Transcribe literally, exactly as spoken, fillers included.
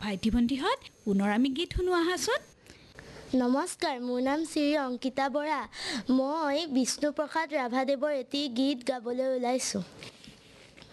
ভাইটি ভণ্টিহঁত পুনৰ আমি গীত শুনো আহাচোন। নমস্কাৰ, মোৰ নাম শ্ৰী অংকিতা বৰা। মই বিষ্ণুপ্ৰসাদ ৰাভাদেৱৰ এটি গীত গাবলৈ ওলাইছোঁ।